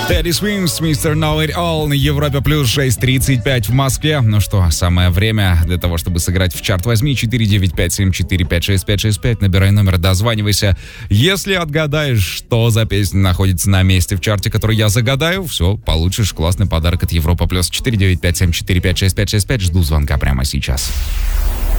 Teddy Swims, Mr. Know It All на Европе плюс 6:35 в Москве. Ну что, самое время для того, чтобы сыграть в чарт. Возьми 495-7456-565, набирай номер, дозванивайся. Если отгадаешь, что за песня находится на месте в чарте, который я загадаю, все, получишь классный подарок от Европа плюс. 495-7456-565. Жду звонка прямо сейчас.